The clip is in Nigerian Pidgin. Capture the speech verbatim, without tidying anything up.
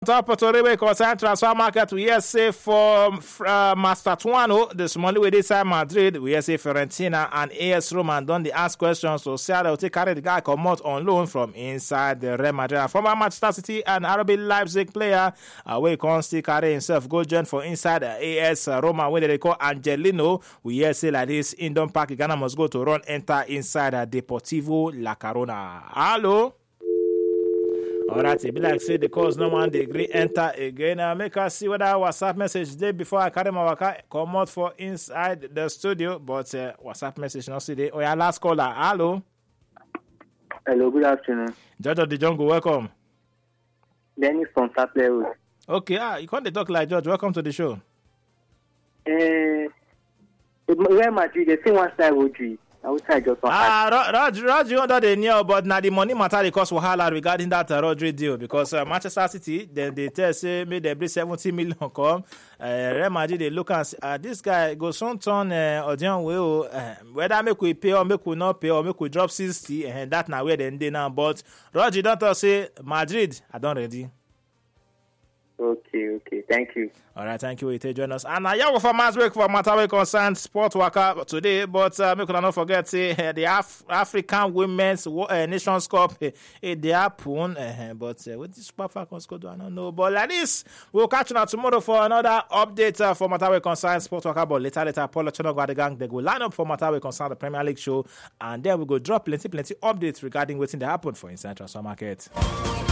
Top of Toribe concern transfer market, we hear say for uh, Master Tuano this morning with this Madrid, we hear say Fiorentina and A S Roma done the ask questions to see how they'll take carry the guy come out on loan from inside the Real Madrid. Former Manchester City and R B Leipzig player, uh, where he can't still carry himself go join for inside uh, A S Roma, where they call Angelino. We hear say like this, Indon Park, Ghana must go to run enter inside uh, Deportivo La Corona. Hello? All right, it be like say the cause no one they agree enter again. Uh, make us see what our WhatsApp message did before I carry my waka come out for inside the studio. But uh, WhatsApp message not see there. Oh yeah, last caller. Hello. Hello, good afternoon. Judge of the Jungle, welcome. Dennis from Saple Road. Okay, ah, you can't talk like Judge. Welcome to the show. Uh, Real Madrid, they say one side would you. Outside just one. Ah, Rodri, Rodri under the new, but now the money matter because wahala regarding that uh, Rodri deal because uh, Manchester City then they tell say maybe they bring seventy million come. Uh, Real Madrid they look and say, uh, this guy go soon turn uh, Odion will uh, whether make we pay or make we not pay or make we drop sixty and that now where they now. But Rodri don't talk say Madrid I don't ready. Okay, okay. Thank you. All right, thank you. You take join us. And now, yeah, for match break for matter we concern sport worker today. But uh, make sure not forget say uh, the Af- African Women's uh, Nations Cup uh, uh, they happen. Uh, but uh, what this Super Falcons go do, I don't know. But like this, we'll catch you now tomorrow for another update uh, for matter we concern sport worker. But later, later, Paul Chino got the gang. They go line up for matter we concern the Premier League show, and then we go drop plenty, plenty updates regarding what's in the happen for inside transfer market.